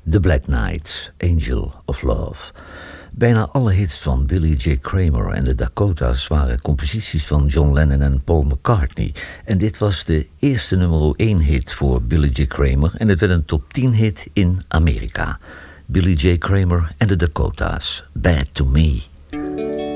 The Black Knights, Angel of Love. Bijna alle hits van Billy J. Kramer en de Dakotas waren composities van John Lennon en Paul McCartney. En dit was de eerste nummer 1 hit voor Billy J. Kramer en het werd een top 10 hit in Amerika. Billy J. Kramer en de Dakotas, Bad to Me.